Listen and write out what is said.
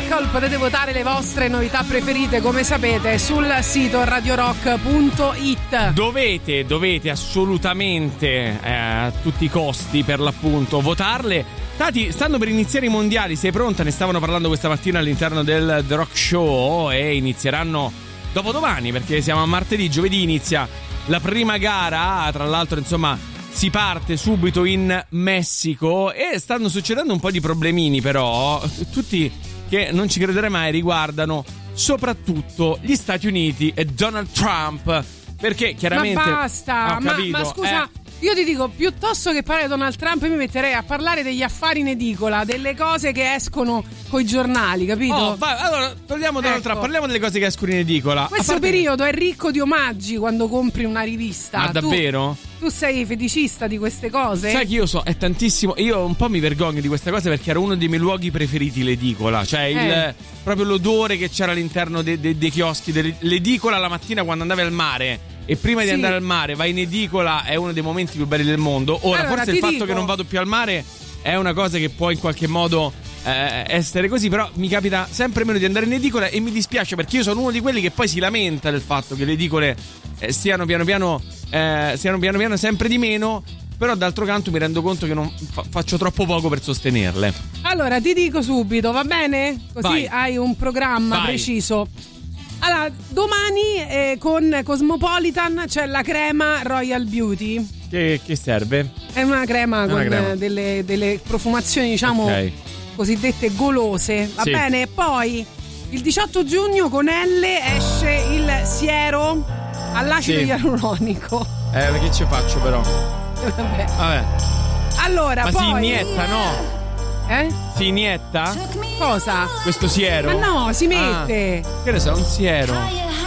Miracle. Potete votare le vostre novità preferite, come sapete, sul sito radiorock.it. Dovete assolutamente a tutti i costi, per l'appunto, votarle. Tati, stanno per iniziare i mondiali, sei pronta? Ne stavano parlando questa mattina all'interno del The Rock Show e inizieranno dopodomani, perché siamo a martedì, giovedì inizia la prima gara, tra l'altro insomma si parte subito in Messico e stanno succedendo un po' di problemini, però tutti che non ci crederei mai riguardano soprattutto gli Stati Uniti e Donald Trump, perché chiaramente ma basta, ma scusa, io ti dico, piuttosto che parlare di Donald Trump mi metterei a parlare degli affari in edicola, delle cose che escono coi giornali, capito? Allora togliamo Donald Trump, parliamo delle cose che escono in edicola. Questo periodo è ricco di omaggi quando compri una rivista. Ma davvero? Tu sei feticista di queste cose? Sai che io è tantissimo. Io un po' mi vergogno di queste cose perché era uno dei miei luoghi preferiti, l'edicola. Cioè proprio l'odore che c'era all'interno dei chioschi l'edicola la mattina quando andavi al mare. E prima di andare al mare vai in edicola, è uno dei momenti più belli del mondo. Ora, allora, forse il fatto che non vado più al mare è una cosa che può in qualche modo essere così, però mi capita sempre meno di andare in edicola e mi dispiace perché io sono uno di quelli che poi si lamenta del fatto che le edicole siano piano piano sempre di meno. Però d'altro canto mi rendo conto che non faccio troppo poco per sostenerle. Allora ti dico subito, va bene? Così hai un programma preciso. Allora, domani con Cosmopolitan c'è la crema Royal Beauty. Che serve? È una crema con delle profumazioni, diciamo, cosiddette golose. Va bene? Poi il 18 giugno con L esce il siero all'acido ialuronico. Che ci faccio però? Vabbè. Allora, ma poi si inietta, no? Si inietta? Cosa? Questo siero? Ma no, si mette. Che ne so, un siero.